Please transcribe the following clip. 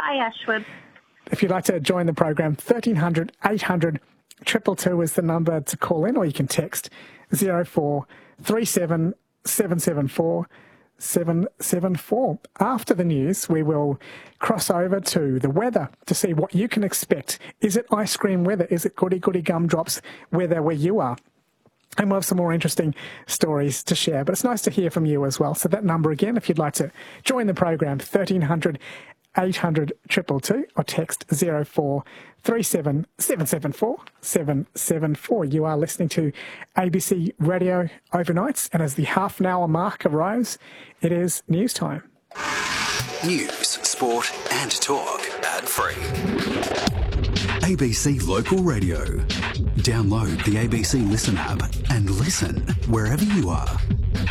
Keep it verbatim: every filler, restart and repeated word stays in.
Hi, Ashwood. If you'd like to join the program, thirteen hundred, eight hundred, two two two is the number to call in, or you can text zero four three seven seven seven four seven seven four. After the news, we will cross over to the weather to see what you can expect. Is it ice cream weather? Is it goody goody gumdrops weather where you are? And we'll have some more interesting stories to share. But it's nice to hear from you as well. So that number again, if you'd like to join the program, thirteen hundred, eight hundred, two two two, or text zero four three seven seven seven four seven seven four. You are listening to A B C Radio Overnights, and as the half an hour mark arrives, it is news time. News, sport and talk, ad-free. A B C Local Radio. Download the A B C Listen app and listen wherever you are.